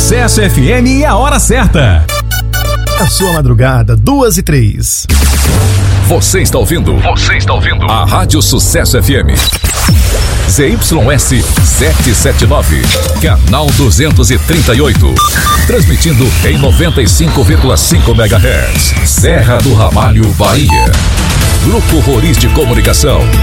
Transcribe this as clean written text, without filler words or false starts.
Sucesso FM e a hora certa. A sua madrugada, 2h03. Você está ouvindo a Rádio Sucesso FM. ZYS 779, canal 238. Transmitindo em 95,5 MHz. Serra do Ramalho, Bahia. Grupo Roriz de Comunicação.